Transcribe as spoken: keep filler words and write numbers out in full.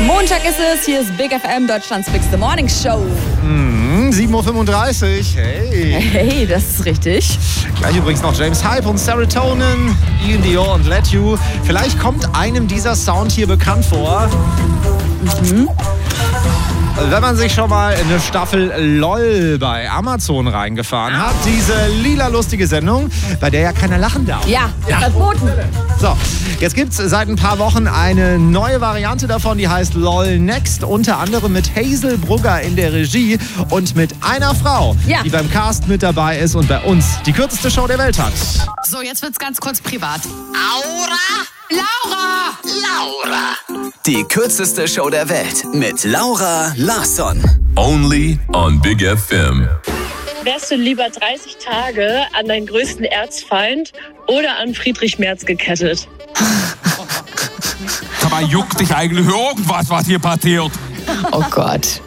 Montag ist es, hier ist Big F M, Deutschlands Big Morning Show. Mhm, sieben Uhr fünfunddreißig, hey. Hey, das ist richtig. Gleich übrigens noch James Hype und Serotonin, Ian Dior und Let You. Vielleicht kommt einem dieser Sound hier bekannt vor. Mhm. Wenn man sich schon mal eine Staffel LOL bei Amazon reingefahren hat, diese lila lustige Sendung, bei der ja keiner lachen darf. Ja, ja. Verboten. So, jetzt gibt es seit ein paar Wochen eine neue Variante davon, die heißt LOL Next, unter anderem mit Hazel Brugger in der Regie und mit einer Frau, ja. die beim Cast mit dabei ist und bei uns die kürzeste Show der Welt hat. So, jetzt wird's ganz kurz privat. Aura! Laura! Laura! Die kürzeste Show der Welt mit Laura Larsson. Only on Big F M. Wärst du lieber dreißig Tage an deinen größten Erzfeind oder an Friedrich Merz gekettet? Aber juckt dich eigentlich irgendwas, was hier passiert? Oh Gott.